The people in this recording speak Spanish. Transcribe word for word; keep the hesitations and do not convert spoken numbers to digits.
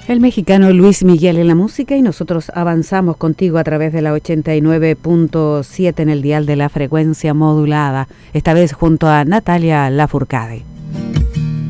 El mexicano Luis Miguel en la música y nosotros avanzamos contigo a través de la ochenta y nueve punto siete en el dial de la frecuencia modulada, esta vez junto a Natalia Lafourcade.